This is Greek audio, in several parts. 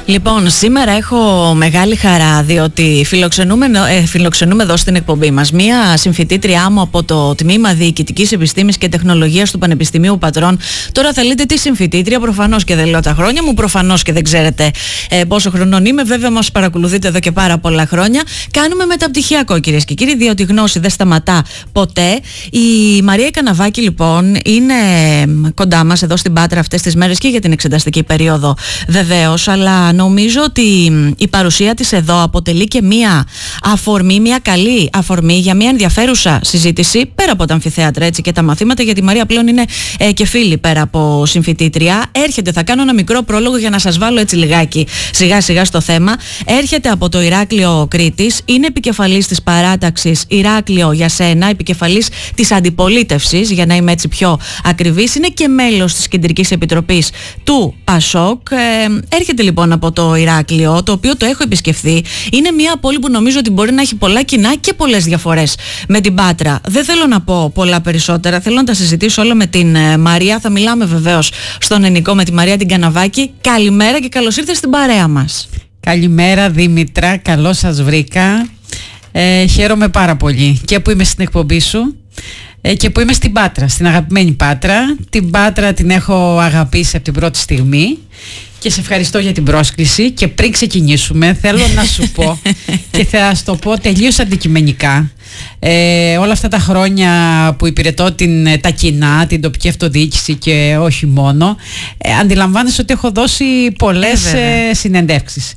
Λοιπόν, σήμερα έχω μεγάλη χαρά διότι φιλοξενούμε εδώ στην εκπομπή μας μία συμφοιτήτριά μου από το Τμήμα Διοικητικής Επιστήμης και Τεχνολογίας του Πανεπιστημίου Πατρών. Τώρα θα λέτε τι συμφοιτήτρια, προφανώς και δεν λέω τα χρόνια μου, προφανώς και δεν ξέρετε πόσο χρονών είμαι. Βέβαια, μας παρακολουθείτε εδώ και πάρα πολλά χρόνια. Κάνουμε μεταπτυχιακό, κυρίες και κύριοι, διότι η γνώση δεν σταματά ποτέ. Η Μαρία Καναβάκη, λοιπόν, είναι κοντά μας εδώ στην Πάτρα αυτές τις μέρες και για την εξεταστική περίοδο, βεβαίως, αλλά νομίζω ότι η παρουσία της εδώ αποτελεί και μία αφορμή, μία καλή αφορμή για μία ενδιαφέρουσα συζήτηση πέρα από τα αμφιθέατρα έτσι, και τα μαθήματα, γιατί η Μαρία πλέον είναι και φίλη πέρα από συμφοιτήτρια. Έρχεται, θα κάνω ένα μικρό πρόλογο για να σας βάλω έτσι λιγάκι σιγά σιγά στο θέμα. Έρχεται από το Ηράκλειο Κρήτης, είναι επικεφαλής της παράταξης Ηράκλειο για σένα, επικεφαλής της αντιπολίτευσης, για να είμαι έτσι πιο ακριβής. Είναι και μέλος της Κεντρικής Επιτροπής του ΠΑΣΟΚ. Έρχεται λοιπόν από το Ηράκλειο, το οποίο το έχω επισκεφθεί. Είναι μια πόλη που νομίζω ότι μπορεί να έχει πολλά κοινά και πολλές διαφορές με την Πάτρα. Δεν θέλω να πω πολλά περισσότερα, θέλω να τα συζητήσω όλα με την Μαρία. Θα μιλάμε βεβαίως στον ενικό με τη Μαρία την Καναβάκη. Καλημέρα και καλώς ήρθες στην παρέα μας. Καλημέρα Δήμητρα, καλώς σας βρήκα. Χαίρομαι πάρα πολύ και που είμαι στην εκπομπή σου και που είμαι στην Πάτρα, στην αγαπημένη Πάτρα. Την Πάτρα την έχω αγαπήσει από την πρώτη στιγμή και σε ευχαριστώ για την πρόσκληση. Και πριν ξεκινήσουμε θέλω να σου πω και θα σου το πω τελείως αντικειμενικά, όλα αυτά τα χρόνια που υπηρετώ τα κοινά, την τοπική αυτοδιοίκηση και όχι μόνο, αντιλαμβάνεσαι ότι έχω δώσει πολλές συνεντεύξεις.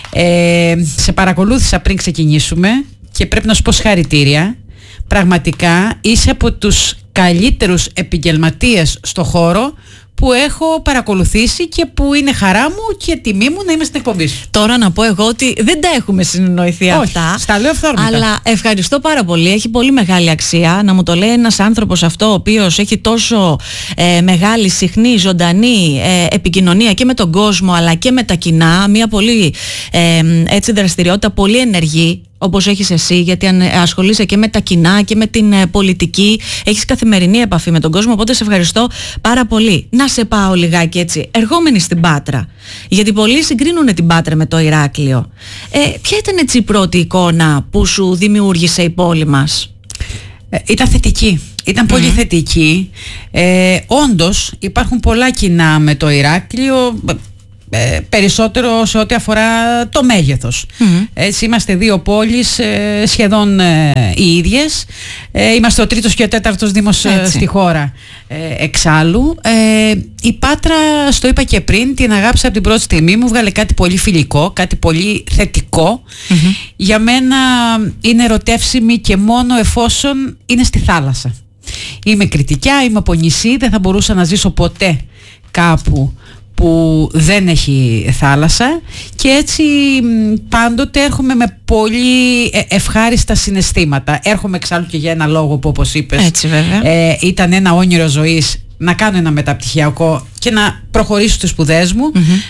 Σε παρακολούθησα πριν ξεκινήσουμε και πρέπει να σου πω συγχαρητήρια. Πραγματικά είσαι από τους καλύτερους επαγγελματίες στο χώρο που έχω παρακολουθήσει και που είναι χαρά μου και τιμή μου να είμαι στην εκπομπή σου. Τώρα να πω εγώ ότι δεν τα έχουμε συνεννοηθεί αυτά. Στα λέω αυθόρμητα. Αλλά ευχαριστώ πάρα πολύ. Έχει πολύ μεγάλη αξία να μου το λέει ένας άνθρωπος αυτό, ο οποίος έχει τόσο μεγάλη, συχνή, ζωντανή επικοινωνία και με τον κόσμο αλλά και με τα κοινά. Μια πολύ έτσι δραστηριότητα, πολύ ενεργή, όπως έχεις εσύ, γιατί ασχολείσαι και με τα κοινά και με την πολιτική, έχεις καθημερινή επαφή με τον κόσμο, οπότε σε ευχαριστώ πάρα πολύ. Να σε πάω λιγάκι έτσι, ερχόμενη στην Πάτρα, γιατί πολλοί συγκρίνουν την Πάτρα με το Ηράκλειο. Ποια ήταν έτσι η πρώτη εικόνα που σου δημιούργησε η πόλη μας? Ήταν θετική. Ήταν πολύ θετική. Όντως υπάρχουν πολλά κοινά με το Ηράκλειο, περισσότερο σε ό,τι αφορά το μέγεθος. Έτσι, είμαστε δύο πόλεις σχεδόν οι ίδιες. Είμαστε ο τρίτος και ο τέταρτος δήμος στη χώρα εξάλλου. Η Πάτρα, στο είπα και πριν, την αγάπησα από την πρώτη στιγμή. Μου βγάλε κάτι πολύ φιλικό, κάτι πολύ θετικό. Για μένα είναι ερωτεύσιμη και μόνο εφόσον είναι στη θάλασσα. Είμαι Κρητικιά, είμαι από νησί, δεν θα μπορούσα να ζήσω ποτέ κάπου που δεν έχει θάλασσα και έτσι πάντοτε έρχομαι με πολύ ευχάριστα συναισθήματα. Έρχομαι εξάλλου και για ένα λόγο που, όπως είπες, έτσι, βέβαια. Ήταν ένα όνειρο ζωής να κάνω ένα μεταπτυχιακό και να προχωρήσω στις σπουδές μου,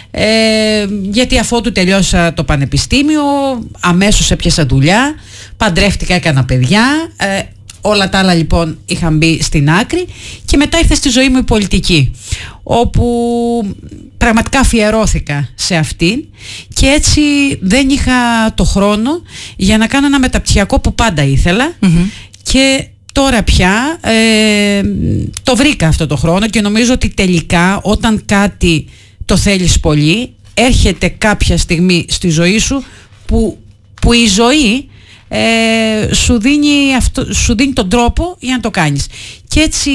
γιατί αφότου τελειώσα το πανεπιστήμιο αμέσως έπιασα δουλειά, παντρεύτηκα, έκανα παιδιά, όλα τα άλλα λοιπόν είχαν μπει στην άκρη και μετά ήρθε στη ζωή μου η πολιτική, όπου πραγματικά αφιερώθηκα σε αυτήν και έτσι δεν είχα το χρόνο για να κάνω ένα μεταπτυχιακό που πάντα ήθελα και τώρα πια το βρήκα αυτό το χρόνο και νομίζω ότι τελικά όταν κάτι το θέλεις πολύ, έρχεται κάποια στιγμή στη ζωή σου που η ζωή σου δίνει τον τρόπο για να το κάνεις. Και έτσι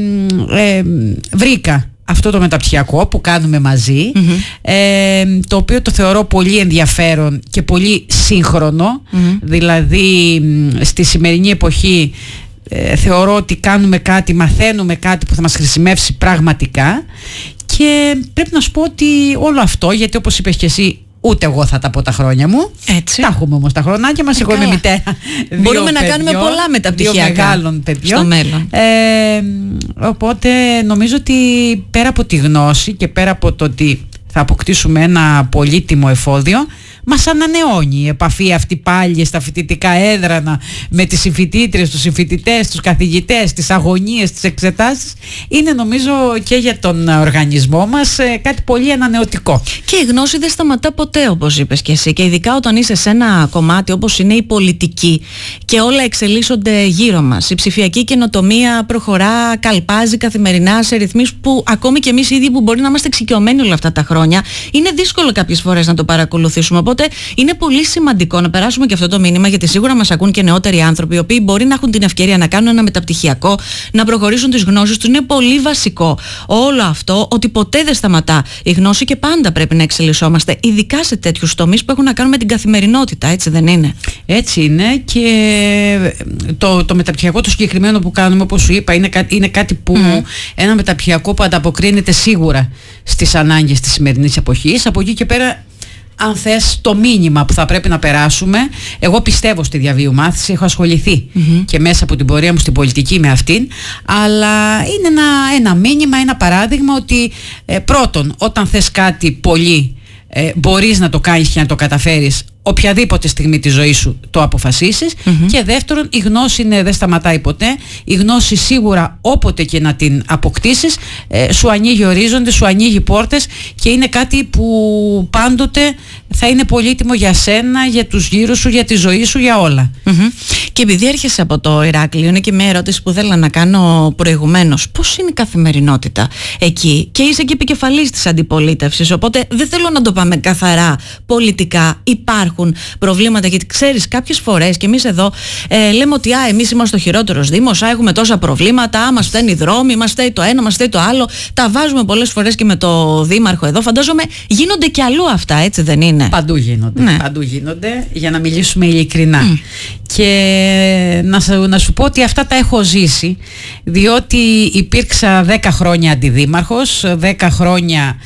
βρήκα αυτό το μεταπτυχιακό που κάνουμε μαζί, το οποίο το θεωρώ πολύ ενδιαφέρον και πολύ σύγχρονο. Δηλαδή στη σημερινή εποχή θεωρώ ότι κάνουμε κάτι, μαθαίνουμε κάτι που θα μας χρησιμεύσει πραγματικά και πρέπει να σου πω ότι όλο αυτό, γιατί όπως είπες και εσύ, ούτε εγώ θα τα πω τα χρόνια μου. Έτσι. Τα έχουμε όμως τα χρονάκια μας. Εγώ είμαι μητέρα. Μπορούμε να κάνουμε πολλά μεταπτυχιακά. Δύο μεγάλων παιδιών. Στο μέλλον. Οπότε νομίζω ότι πέρα από τη γνώση και πέρα από το ότι θα αποκτήσουμε ένα πολύτιμο εφόδιο, μας ανανεώνει η επαφή αυτή πάλι στα φοιτητικά έδρανα με τις συμφοιτήτριες, τους συμφοιτητές, τους καθηγητές, τις αγωνίες, τις εξετάσεις. Είναι νομίζω και για τον οργανισμό μας κάτι πολύ ανανεωτικό. Και η γνώση δεν σταματά ποτέ, όπως είπες και εσύ, και ειδικά όταν είσαι σε ένα κομμάτι όπως είναι η πολιτική και όλα εξελίσσονται γύρω μας. Η ψηφιακή καινοτομία προχωρά, καλπάζει καθημερινά σε ρυθμίσεις που ακόμη και εμείς ίδιοι που μπορεί να είμαστε εξοικειωμένοι όλα αυτά τα χρόνια, είναι δύσκολο κάποιες φορές να το παρακολουθήσουμε. Οπότε είναι πολύ σημαντικό να περάσουμε και αυτό το μήνυμα, γιατί σίγουρα μας ακούν και νεότεροι άνθρωποι, οι οποίοι μπορεί να έχουν την ευκαιρία να κάνουν ένα μεταπτυχιακό, να προχωρήσουν τις γνώσεις τους. Είναι πολύ βασικό όλο αυτό, ότι ποτέ δεν σταματά η γνώση και πάντα πρέπει να εξελισσόμαστε, ειδικά σε τέτοιους τομείς που έχουν να κάνουν με την καθημερινότητα, έτσι δεν είναι? Έτσι είναι, και το μεταπτυχιακό το συγκεκριμένο που κάνουμε, όπως σου είπα, είναι κάτι που ένα μεταπτυχιακό που ανταποκρίνεται σίγουρα στις ανάγκες της σημερινής εποχής. Από εκεί και πέρα, αν θες, το μήνυμα που θα πρέπει να περάσουμε, εγώ πιστεύω στη διαβίου μάθηση, έχω ασχοληθεί και μέσα από την πορεία μου στην πολιτική με αυτήν, αλλά είναι ένα μήνυμα, ένα παράδειγμα ότι πρώτον, όταν θες κάτι πολύ, μπορείς να το κάνεις και να το καταφέρεις οποιαδήποτε στιγμή της ζωής σου το αποφασίσεις. Και δεύτερον, η γνώση δεν σταματάει ποτέ. Η γνώση σίγουρα όποτε και να την αποκτήσεις σου ανοίγει ορίζοντες, σου ανοίγει πόρτες, και είναι κάτι που πάντοτε θα είναι πολύτιμο για σένα, για τους γύρω σου, για τη ζωή σου, για όλα. Και επειδή έρχεσαι από το Ηράκλειο, είναι και μια ερώτηση που θέλω να κάνω προηγουμένως. Πώς είναι η καθημερινότητα εκεί? Και είσαι και επικεφαλής της αντιπολίτευσης, οπότε δεν θέλω να το πάμε καθαρά πολιτικά. Υπάρχουν προβλήματα, γιατί ξέρεις, κάποιες φορές και εμείς εδώ λέμε ότι εμείς είμαστε ο χειρότερος Δήμος, έχουμε τόσα προβλήματα, μας φταίνει οι δρόμοι, μας φταίει το ένα, μας φταίει το άλλο. Τα βάζουμε πολλές φορές και με το Δήμαρχο εδώ. Φαντάζομαι γίνονται και αλλού αυτά, έτσι δεν είναι? Παντού γίνονται. Ναι. Παντού γίνονται, για να μιλήσουμε ειλικρινά. Και να σου πω ότι αυτά τα έχω ζήσει, διότι υπήρξα 10 χρόνια αντιδήμαρχος, 10 χρόνια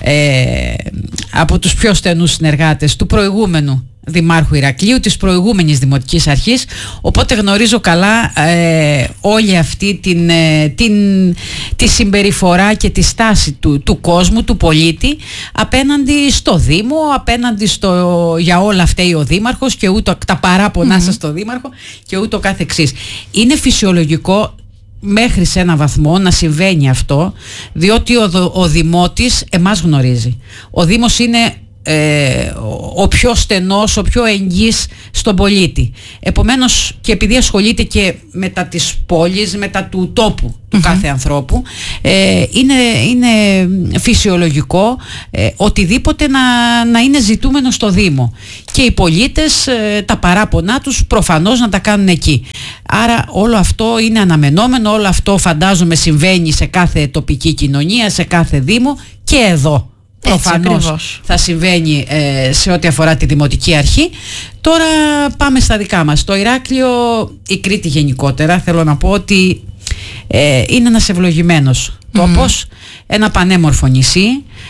από τους πιο στενούς συνεργάτες του προηγούμενου Δημάρχου Ηρακλείου, της προηγούμενης Δημοτικής Αρχής, οπότε γνωρίζω καλά όλη αυτή τη συμπεριφορά και τη στάση του κόσμου, του πολίτη απέναντι στο Δήμο, απέναντι για όλα φταίει ο Δήμαρχος και ούτω τα παράπονά σας στο Δήμαρχο και ούτω καθεξής. Είναι φυσιολογικό μέχρι σε ένα βαθμό να συμβαίνει αυτό, διότι ο Δημότης εμάς γνωρίζει. Ο Δήμος είναι ο πιο στενός, ο πιο εγγύς στον πολίτη. Επομένως, και επειδή ασχολείται και μετά της πόλης, μετά του τόπου του κάθε ανθρώπου, είναι φυσιολογικό οτιδήποτε να είναι ζητούμενο στο Δήμο, και οι πολίτες τα παράπονά τους προφανώς να τα κάνουν εκεί. Άρα όλο αυτό είναι αναμενόμενο, όλο αυτό φαντάζομαι συμβαίνει σε κάθε τοπική κοινωνία, σε κάθε Δήμο, και εδώ προφανώς θα συμβαίνει σε ό,τι αφορά τη Δημοτική Αρχή. Τώρα πάμε στα δικά μας. Το Ηράκλειο, η Κρήτη γενικότερα, θέλω να πω ότι είναι ένας ευλογημένος τόπος, ένα πανέμορφο νησί,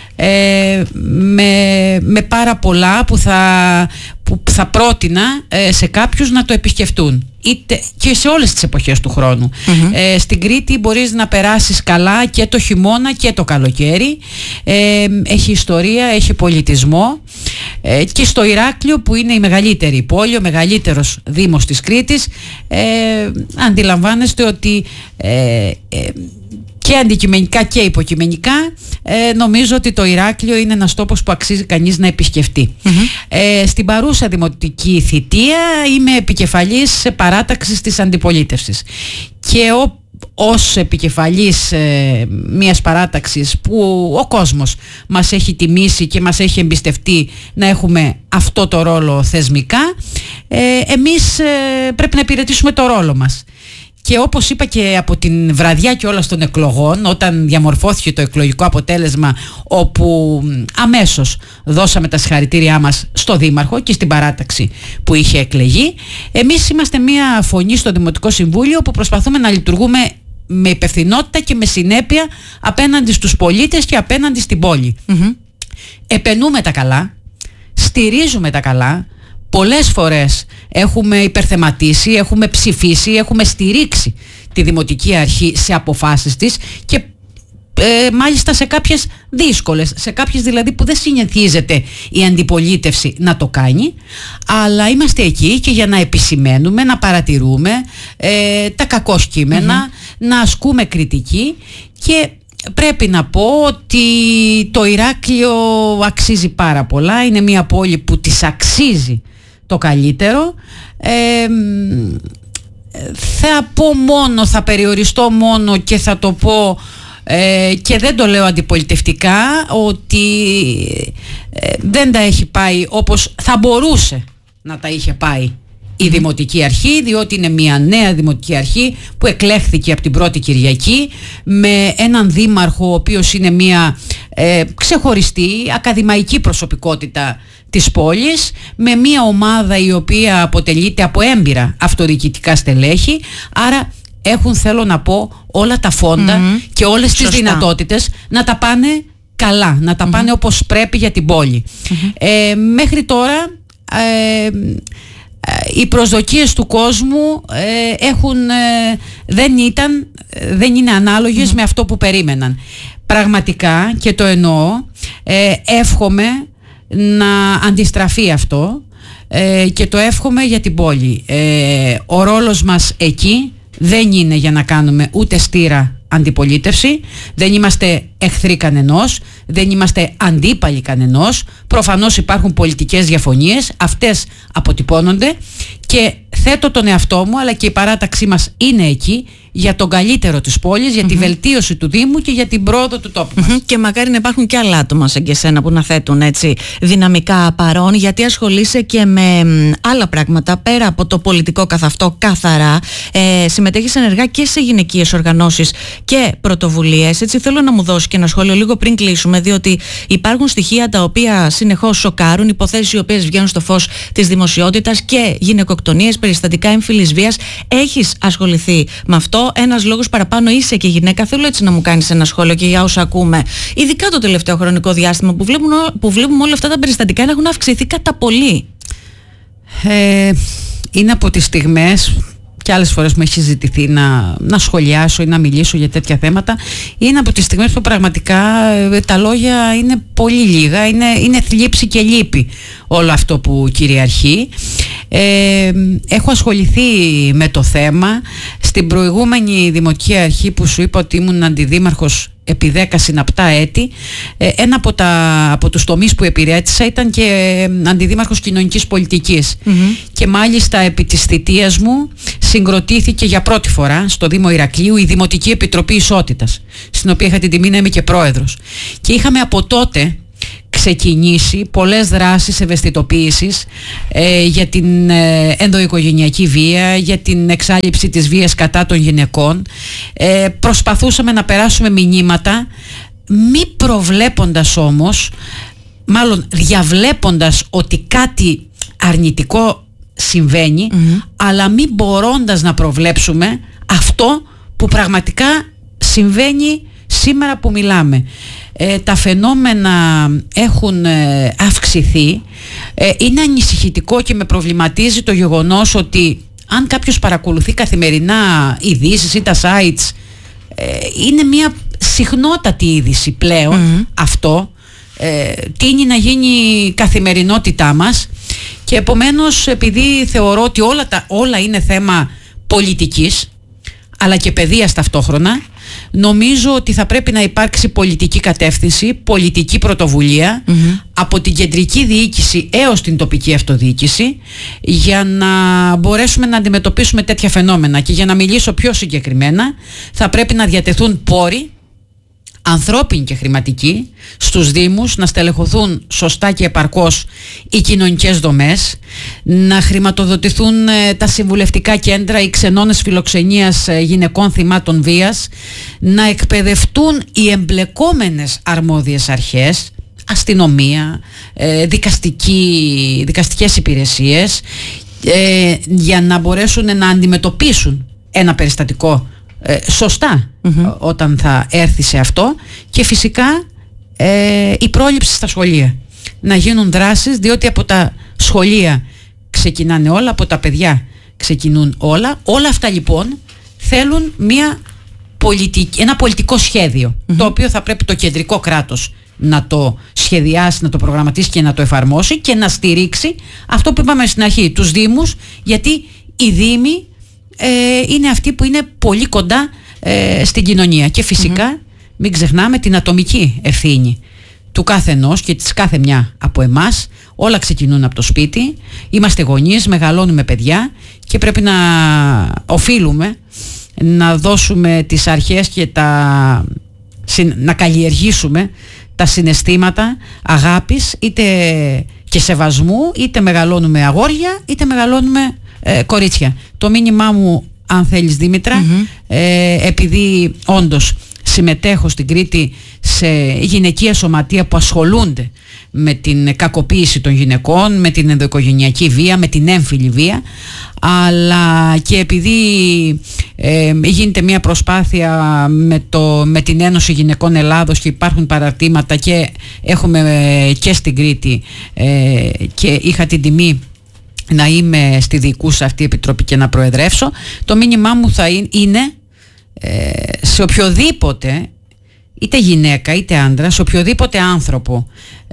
με πάρα πολλά που θα πρότεινα σε κάποιους να το επισκεφτούν, είτε και σε όλες τις εποχές του χρόνου. Στην Κρήτη μπορείς να περάσεις καλά και το χειμώνα και το καλοκαίρι. Έχει ιστορία, έχει πολιτισμό, και στο Ηράκλειο, που είναι η μεγαλύτερη πόλη, ο μεγαλύτερος δήμος της Κρήτης, αντιλαμβάνεστε ότι και αντικειμενικά και υποκειμενικά νομίζω ότι το Ηράκλειο είναι ένας τόπος που αξίζει κανείς να επισκεφτεί. Στην παρούσα δημοτική θητεία είμαι επικεφαλής παράταξης της αντιπολίτευσης, και ως επικεφαλής μιας παράταξης που ο κόσμος μας έχει τιμήσει και μας έχει εμπιστευτεί να έχουμε αυτό το ρόλο θεσμικά, εμείς πρέπει να υπηρετήσουμε το ρόλο μας. Και όπως είπα και από την βραδιά και όλα των εκλογών, όταν διαμορφώθηκε το εκλογικό αποτέλεσμα, όπου αμέσως δώσαμε τα συγχαρητήριά μας στο Δήμαρχο και στην παράταξη που είχε εκλεγεί, εμείς είμαστε μια φωνή στο Δημοτικό Συμβούλιο που προσπαθούμε να λειτουργούμε με υπευθυνότητα και με συνέπεια απέναντι στους πολίτες και απέναντι στην πόλη. Επενούμε τα καλά, στηρίζουμε τα καλά. Πολλές φορές έχουμε υπερθεματίσει, έχουμε ψηφίσει, έχουμε στηρίξει τη Δημοτική Αρχή σε αποφάσεις της, και μάλιστα σε κάποιες δύσκολες, σε κάποιες δηλαδή που δεν συνηθίζεται η αντιπολίτευση να το κάνει, αλλά είμαστε εκεί και για να επισημαίνουμε, να παρατηρούμε τα κακώς κείμενα, να ασκούμε κριτική, και πρέπει να πω ότι το Ηράκλειο αξίζει πάρα πολλά, είναι μια πόλη που της αξίζει το καλύτερο. Θα περιοριστώ μόνο και θα το πω, και δεν το λέω αντιπολιτευτικά, ότι δεν τα έχει πάει όπως θα μπορούσε να τα είχε πάει η Δημοτική Αρχή, διότι είναι μια νέα Δημοτική Αρχή που εκλέχθηκε από την πρώτη Κυριακή, με έναν δήμαρχο ο οποίος είναι μια ξεχωριστή ακαδημαϊκή προσωπικότητα της πόλης, με μια ομάδα η οποία αποτελείται από έμπειρα αυτοδιοικητικά στελέχη, άρα έχουν, θέλω να πω, όλα τα φόντα και όλες τις δυνατότητες να τα πάνε καλά, να τα πάνε όπως πρέπει για την πόλη. Μέχρι τώρα οι προσδοκίες του κόσμου δεν είναι ανάλογες με αυτό που περίμεναν. Πραγματικά, και το εννοώ, εύχομαι να αντιστραφεί αυτό, και το εύχομαι για την πόλη. Ο ρόλος μας εκεί δεν είναι για να κάνουμε ούτε στήρα αντιπολίτευση, δεν είμαστε εχθροί κανενός, δεν είμαστε αντίπαλοι κανενός. Προφανώς υπάρχουν πολιτικές διαφωνίες, αυτές αποτυπώνονται, και θέτω τον εαυτό μου, αλλά και η παράταξή μας είναι εκεί για τον καλύτερο της πόλης, για τη βελτίωση του Δήμου και για την πρόοδο του τόπου μας. Και μακάρι να υπάρχουν και άλλα άτομα σαν και εσένα που να θέτουν έτσι δυναμικά παρόν, γιατί ασχολείσαι και με άλλα πράγματα πέρα από το πολιτικό καθ' αυτό καθαρά. Συμμετέχεις ενεργά και σε γυναικείες οργανώσεις και πρωτοβουλίες. Έτσι θέλω να μου δώσει και ένα σχόλιο λίγο πριν κλείσουμε, διότι υπάρχουν στοιχεία τα οποία συνεχώς σοκάρουν, υποθέσεις οι οποίες βγαίνουν στο φως της δημοσιότητας και γυναικοκτονίες, περιστατικά έμφυλης βίας. Έχεις ασχοληθεί με αυτό. Ένας λόγος παραπάνω, είσαι και γυναίκα. Θέλω έτσι να μου κάνεις ένα σχόλιο και για όσα ακούμε, ειδικά το τελευταίο χρονικό διάστημα που βλέπουμε όλα αυτά τα περιστατικά να έχουν αυξηθεί κατά πολύ. Είναι από τις στιγμές, και άλλες φορές μου έχει ζητηθεί να σχολιάσω ή να μιλήσω για τέτοια θέματα, είναι από τις στιγμές που πραγματικά τα λόγια είναι πολύ λίγα, είναι θλίψη και λύπη όλο αυτό που κυριαρχεί. Έχω ασχοληθεί με το θέμα στην προηγούμενη Δημοτική Αρχή που σου είπα ότι ήμουν αντιδήμαρχος επί 10 συναπτά έτη. Ένα από τους τομείς που υπηρέτησα ήταν και αντιδήμαρχος κοινωνικής πολιτικής, και μάλιστα επί της θητείας μου συγκροτήθηκε για πρώτη φορά στο Δήμο Ηρακλείου η Δημοτική Επιτροπή Ισότητας, στην οποία είχα την τιμή να είμαι και πρόεδρος, και είχαμε από τότε ξεκινήσει πολλές δράσεις ευαισθητοποίησης για την ενδοοικογενειακή βία, για την εξάλληψη της βίας κατά των γυναικών. Προσπαθούσαμε να περάσουμε μηνύματα, μη προβλέποντας όμως, μάλλον διαβλέποντας ότι κάτι αρνητικό συμβαίνει, αλλά μη μπορώντας να προβλέψουμε αυτό που πραγματικά συμβαίνει σήμερα που μιλάμε. Τα φαινόμενα έχουν αυξηθεί. Είναι ανησυχητικό και με προβληματίζει το γεγονός ότι αν κάποιος παρακολουθεί καθημερινά ειδήσεις ή τα sites, είναι μια συχνότατη είδηση πλέον αυτό, τείνει να γίνει καθημερινότητά μας, και επομένως, επειδή θεωρώ ότι όλα είναι θέμα πολιτικής αλλά και παιδείας ταυτόχρονα, νομίζω ότι θα πρέπει να υπάρξει πολιτική κατεύθυνση, πολιτική πρωτοβουλία από την κεντρική διοίκηση έως την τοπική αυτοδιοίκηση, για να μπορέσουμε να αντιμετωπίσουμε τέτοια φαινόμενα. Και για να μιλήσω πιο συγκεκριμένα, θα πρέπει να διατεθούν πόροι, ανθρώπινοι και χρηματικοί, στους Δήμους, να στελεχωθούν σωστά και επαρκώς οι κοινωνικές δομές, να χρηματοδοτηθούν τα συμβουλευτικά κέντρα, οι ξενώνες φιλοξενίας γυναικών θυμάτων βίας, να εκπαιδευτούν οι εμπλεκόμενες αρμόδιες αρχές, αστυνομία, δικαστικές υπηρεσίες, για να μπορέσουν να αντιμετωπίσουν ένα περιστατικό σωστά όταν θα έρθει σε αυτό, και φυσικά η πρόληψη στα σχολεία. Να γίνουν δράσεις, διότι από τα σχολεία ξεκινάνε όλα, από τα παιδιά ξεκινούν όλα. Όλα αυτά λοιπόν θέλουν ένα πολιτικό σχέδιο, το οποίο θα πρέπει το κεντρικό κράτος να το σχεδιάσει, να το προγραμματίσει και να το εφαρμόσει και να στηρίξει αυτό που είπαμε στην αρχή, τους Δήμους, γιατί οι Δήμοι είναι αυτοί που είναι πολύ κοντά στην κοινωνία και φυσικά μην ξεχνάμε την ατομική ευθύνη του καθενός και της κάθε μια από εμάς. Όλα ξεκινούν από το σπίτι, είμαστε γονείς, μεγαλώνουμε παιδιά και πρέπει να οφείλουμε να δώσουμε τις αρχές και να καλλιεργήσουμε τα συναισθήματα αγάπης είτε και σεβασμού, είτε μεγαλώνουμε αγόρια είτε μεγαλώνουμε κορίτσια. Το μήνυμά μου, αν θέλεις Δήμητρα, επειδή όντως συμμετέχω στην Κρήτη σε γυναικεία σωματεία που ασχολούνται με την κακοποίηση των γυναικών, με την ενδοοικογενειακή βία, με την έμφυλη βία, αλλά και επειδή γίνεται μια προσπάθεια με την Ένωση Γυναικών Ελλάδος και υπάρχουν παραρτήματα και έχουμε και στην Κρήτη και είχα την τιμή να είμαι στη διοικούσα αυτή επιτροπή και να προεδρεύσω, το μήνυμά μου θα είναι σε οποιοδήποτε, είτε γυναίκα είτε άντρα, σε οποιοδήποτε άνθρωπο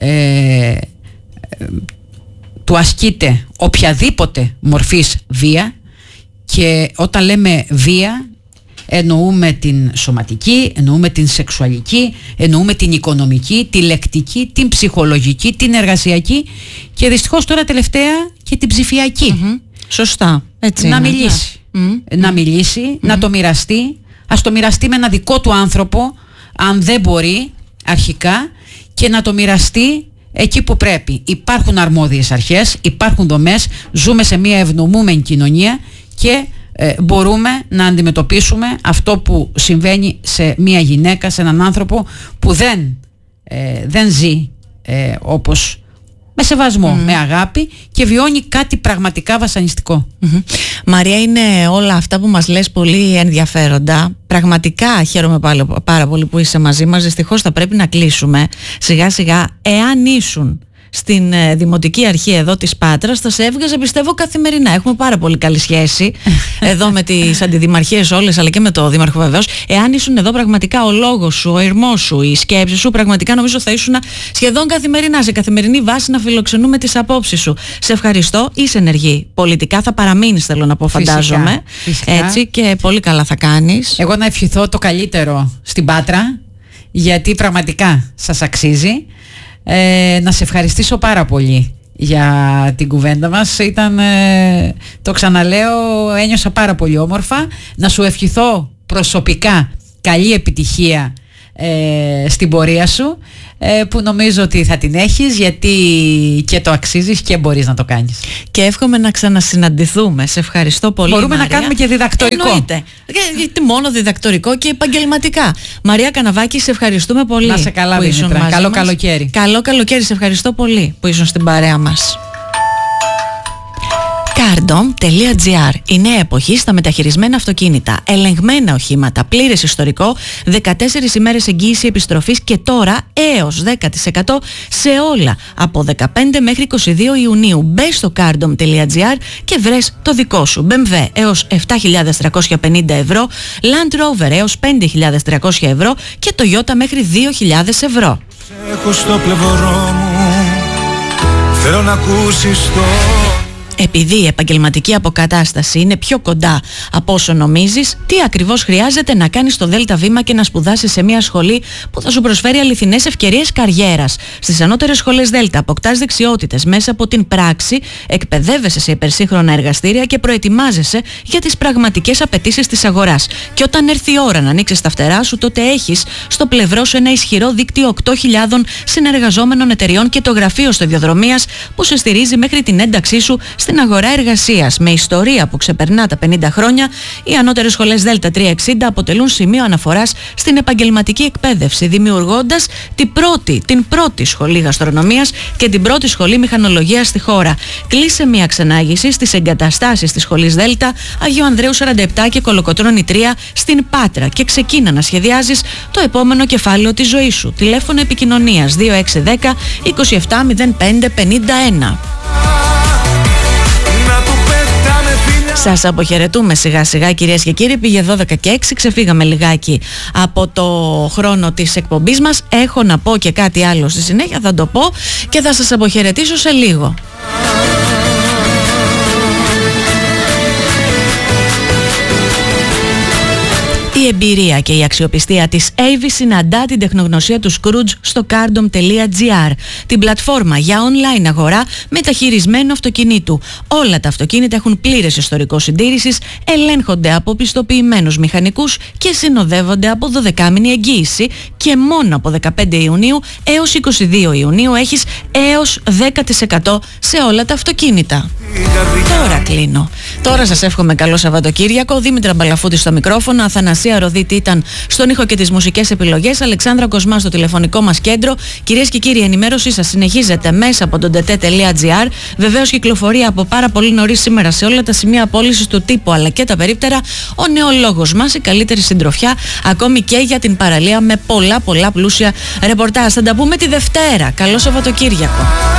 του ασκείται οποιαδήποτε μορφής βία, και όταν λέμε βία εννοούμε την σωματική, εννοούμε την σεξουαλική, εννοούμε την οικονομική, τη λεκτική, την ψυχολογική, την εργασιακή και δυστυχώς τώρα τελευταία και την ψηφιακή. Σωστά. Έτσι να είναι, μιλήσει. Να μιλήσει, να το μοιραστεί. Ας το μοιραστεί με ένα δικό του άνθρωπο, αν δεν μπορεί αρχικά, και να το μοιραστεί εκεί που πρέπει. Υπάρχουν αρμόδιες αρχές, υπάρχουν δομές, ζούμε σε μια ευνομούμενη κοινωνία και μπορούμε να αντιμετωπίσουμε αυτό που συμβαίνει σε μια γυναίκα, σε έναν άνθρωπο που δεν ζει όπως με σεβασμό, με αγάπη και βιώνει κάτι πραγματικά βασανιστικό. Μαρία, είναι όλα αυτά που μας λες πολύ ενδιαφέροντα. Πραγματικά χαίρομαι πάρα πολύ που είσαι μαζί μας. Δυστυχώς θα πρέπει να κλείσουμε σιγά σιγά. Εάν ήσουν στην Δημοτική Αρχή εδώ της Πάτρας, θα σε έβγαζε πιστεύω καθημερινά. Έχουμε πάρα πολύ καλή σχέση εδώ με τις αντιδημαρχίες όλες, αλλά και με το Δήμαρχο βεβαίως. Εάν ήσουν εδώ πραγματικά ο λόγος σου, ο ηρμός σου, η σκέψη σου, πραγματικά νομίζω θα ήσουν σχεδόν καθημερινά, σε καθημερινή βάση να φιλοξενούμε τις απόψεις σου. Σε ευχαριστώ, είσαι ενεργή πολιτικά, θα παραμείνεις, θέλω να πω, φαντάζομαι. Φυσικά. Έτσι, και πολύ καλά θα κάνεις. Εγώ να ευχηθώ το καλύτερο στην Πάτρα, γιατί πραγματικά σας αξίζει. Να σε ευχαριστήσω πάρα πολύ για την κουβέντα μας. Ήταν, το ξαναλέω, ένιωσα πάρα πολύ όμορφα. Να σου ευχηθώ προσωπικά καλή επιτυχία στην πορεία σου, που νομίζω ότι θα την έχεις, γιατί και το αξίζεις και μπορείς να το κάνεις. Και εύχομαι να ξανασυναντηθούμε. Σε ευχαριστώ πολύ. Μπορούμε Μαρία. να κάνουμε και διδακτορικό. Εννοείται. Γιατί μόνο διδακτορικό και επαγγελματικά. Μαρία Καναβάκη, σε ευχαριστούμε πολύ. Να σε καλά, Δήμητρα. Καλό καλοκαίρι. Καλό καλοκαίρι. Σε ευχαριστώ πολύ που ήσουν στην παρέα μας. Cardom.gr. Η νέα εποχή στα μεταχειρισμένα αυτοκίνητα. Ελεγμένα οχήματα, πλήρες ιστορικό, 14 ημέρες εγγύηση επιστροφής και τώρα έως 10% σε όλα. Από 15 μέχρι 22 Ιουνίου. Μπες στο Cardom.gr και βρες το δικό σου. BMW έως 7.350 ευρώ, Land Rover έως 5.300 ευρώ και Toyota μέχρι 2.000 ευρώ. Έχω στο πλευρό μου, θέλω να ακούσεις το... Επειδή η επαγγελματική αποκατάσταση είναι πιο κοντά από όσο νομίζεις, τι ακριβώς χρειάζεται να κάνεις το ΔΒ και να σπουδάσεις σε μια σχολή που θα σου προσφέρει αληθινές ευκαιρίες καριέρας. Στις ανώτερες σχολές ΔΕΛΤΑ αποκτάς δεξιότητες μέσα από την πράξη, εκπαιδεύεσαι σε υπερσύγχρονα εργαστήρια και προετοιμάζεσαι για τις πραγματικές απαιτήσεις της αγοράς. Και όταν έρθει η ώρα να ανοίξεις τα φτερά σου, τότε έχεις στο πλευρό σου ένα ισχυρό δίκτυο 8.000 συνεργαζόμενων εταιριών και το γραφείο σταδιοδρομίας που σε στηρίζει μέχρι την ένταξή σου στην αγορά εργασίας. Με ιστορία που ξεπερνά τα 50 χρόνια, οι ανώτερες σχολές ΔΕΛΤΑ 360 αποτελούν σημείο αναφοράς στην επαγγελματική εκπαίδευση, δημιουργώντας την πρώτη σχολή γαστρονομίας και την πρώτη σχολή μηχανολογίας στη χώρα. Κλείσε μια ξενάγηση στις εγκαταστάσεις της σχολής ΔΕΛΤΑ Αγίου Ανδρέου 47 και Κολοκοτρώνη 3 στην Πάτρα και ξεκίνα να σχεδιάζεις το επόμενο κεφάλαιο της ζωής σου. Τηλέφωνο επικοινωνίας 2610 270551. Σας αποχαιρετούμε σιγά σιγά, κυρίες και κύριοι. Πήγε 12 και 6, ξεφύγαμε λιγάκι από το χρόνο της εκπομπής μας. Έχω να πω και κάτι άλλο στη συνέχεια, θα το πω και θα σας αποχαιρετήσω σε λίγο. Η εμπειρία και η αξιοπιστία της Avis συναντά την τεχνογνωσία του Scrooge στο cardom.gr, την πλατφόρμα για online αγορά μεταχειρισμένου αυτοκινήτου. Όλα τα αυτοκίνητα έχουν πλήρες ιστορικό συντήρησης, ελέγχονται από πιστοποιημένους μηχανικούς και συνοδεύονται από 12μηνη εγγύηση και μόνο από 15 Ιουνίου έως 22 Ιουνίου έχεις έως 10% σε όλα τα αυτοκίνητα. Τώρα κλείνω. Τώρα σας εύχομαι καλό Σαββατοκύριακο. Δήμητρα Μπαλαφούτη στο μικρόφωνο, Αθανασία Ροδίτη ήταν στον ήχο και τις μουσικές επιλογές, Αλεξάνδρα Κοσμά στο τηλεφωνικό μας κέντρο. Κυρίες και κύριοι, η ενημέρωσή σας συνεχίζεται μέσα από το dt.gr. Βεβαίως κυκλοφορεί από πάρα πολύ νωρίς σήμερα σε όλα τα σημεία πώλησης του τύπου αλλά και τα περίπτερα ο νεολόγος μας, η καλύτερη συντροφιά ακόμη και για την παραλία με πολλά πλούσια ρεπορτάζ. Θα τα πούμε τη Δευτέρα. Καλό Σαββατοκύριακο.